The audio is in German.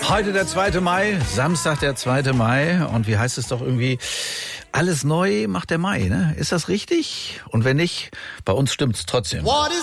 Heute der 2. Mai, Samstag der 2. Mai. Und wie heißt es doch irgendwie, alles neu macht der Mai, ne? Ist das richtig? Und wenn nicht, bei uns stimmt's trotzdem.